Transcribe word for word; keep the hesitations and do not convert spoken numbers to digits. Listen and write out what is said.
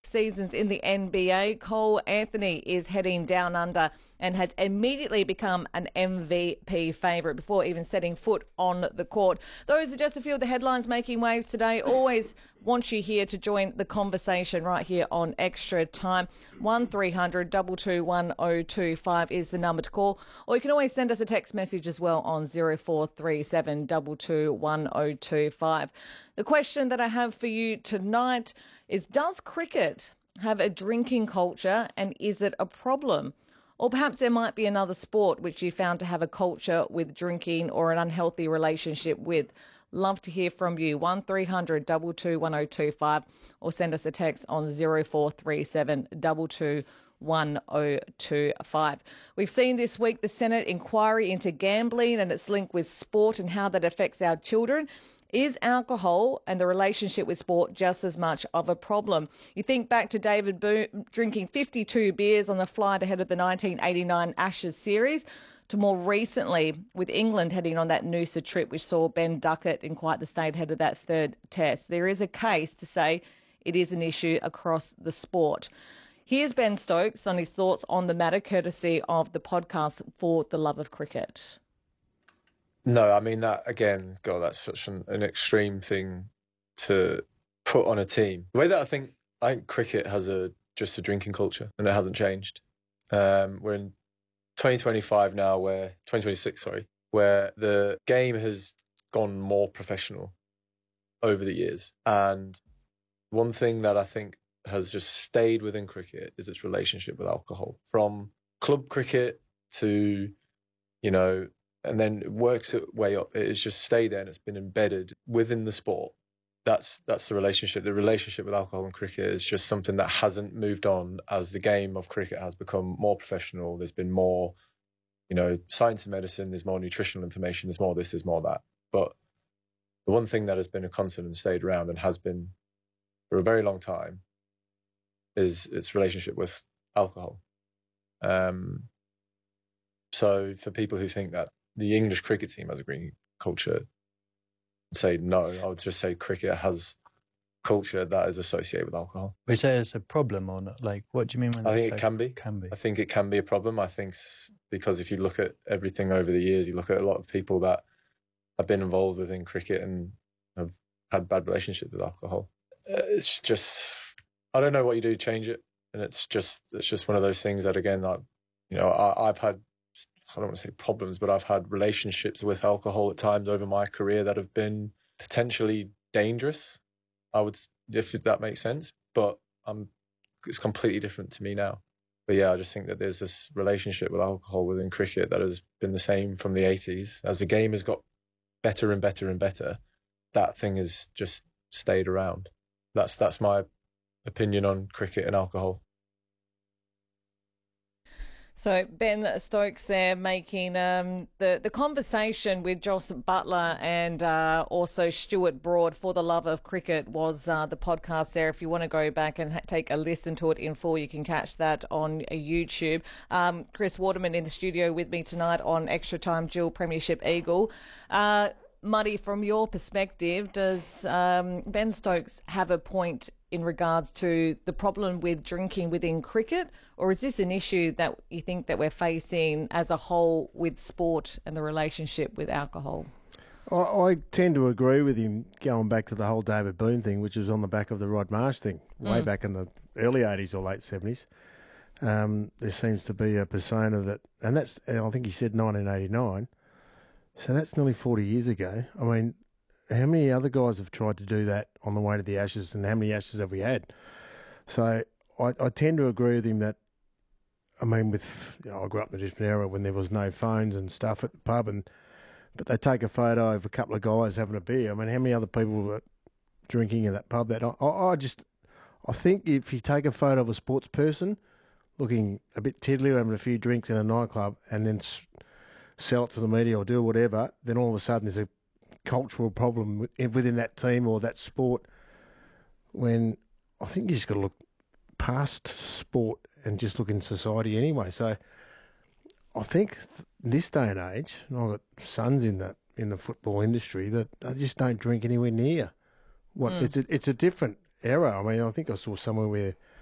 seasons in the N B A, Cole Anthony is heading down under and has immediately become an M V P favourite before even setting foot on the court. Those are just a few of the headlines making waves today. Always want you here to join the conversation right here on Extra Time. one three hundred two two one oh two five is the number to call, or you can always send us a text message as well on zero four three seven two two one oh two five. The question that I have for you tonight is, does cricket have a drinking culture, and is it a problem? Or perhaps there might be another sport which you found to have a culture with drinking or an unhealthy relationship with. Love to hear from you. one three hundred two two one oh two five, or send us a text on zero four three seven two two one oh two five. We've seen this week the Senate inquiry into gambling and its link with sport and how that affects our children. Is alcohol and the relationship with sport just as much of a problem? You think back to David Boone drinking fifty-two beers on the flight ahead of the nineteen eighty-nine Ashes series, to more recently with England heading on that Noosa trip, which saw Ben Duckett in quite the state head of that third test. There is a case to say it is an issue across the sport. Here's Ben Stokes on his thoughts on the matter, courtesy of the podcast For the Love of Cricket. No, I mean, that, again, God, that's such an, an extreme thing to put on a team. The way that I think, I think cricket has a just a drinking culture, and it hasn't changed. Um, we're in twenty twenty-five now, where, twenty twenty-six, sorry, where the game has gone more professional over the years. And one thing that I think has just stayed within cricket is its relationship with alcohol. From club cricket to, you know, and then it works its way up. It has just stayed there, and it's been embedded within the sport. That's that's the relationship. The relationship with alcohol and cricket is just something that hasn't moved on as the game of cricket has become more professional. There's been more, you know, science and medicine. There's more nutritional information. There's more this, there's more that. But the one thing that has been a constant and stayed around and has been for a very long time is its relationship with alcohol. Um, so for people who think that the English cricket team has a green culture, I'd say no. I would just say cricket has culture that is associated with alcohol. Would you say it's a problem or not? Like, what do you mean when I you think say it can be. Can be. I think it can be a problem. I think s- because if you look at everything over the years, you look at a lot of people that have been involved within cricket and have had bad relationships with alcohol. Uh, It's just, I don't know what you do to change it. And it's just, it's just one of those things that, again, like, you know, I, I've had, I don't want to say problems, but I've had relationships with alcohol at times over my career that have been potentially dangerous, I would, if that makes sense. But I'm, it's completely different to me now. But yeah, I just think that there's this relationship with alcohol within cricket that has been the same from the eighties. As the game has got better and better and better, that thing has just stayed around. That's that's my opinion on cricket and alcohol. So Ben Stokes there making um, the, the conversation with Joss Butler and uh, also Stuart Broad For the Love of Cricket was uh, the podcast there. If you want to go back and ha- take a listen to it in full, you can catch that on uh, YouTube. Um, Chris Waterman in the studio with me tonight on Extra Time, dual Premiership Eagle. Uh, Muddy, from your perspective, does um, Ben Stokes have a point in regards to the problem with drinking within cricket, or is this an issue that you think that we're facing as a whole with sport and the relationship with alcohol? I, I tend to agree with him, going back to the whole David Boone thing, which was on the back of the Rod Marsh thing, way mm. back in the early eighties or late seventies. Um, there seems to be a persona that, and that's, I think he said nineteen eighty-nine, so that's nearly forty years ago. I mean, how many other guys have tried to do that on the way to the Ashes, and how many Ashes have we had? So I, I tend to agree with him that, I mean, with, you know, I grew up in a different era when there was no phones and stuff at the pub, and but they take a photo of a couple of guys having a beer. I mean, how many other people were drinking in that pub? That I, I just, I think if you take a photo of a sports person looking a bit tiddly, having a few drinks in a nightclub, and then s- sell it to the media or do whatever, then all of a sudden there's a cultural problem within that team or that sport, when I think you just got to look past sport and just look in society anyway. So I think in this day and age, and I've got sons in the in the football industry, that they just don't drink anywhere near. What mm. it's a it's a different era. I mean, I think I saw somewhere where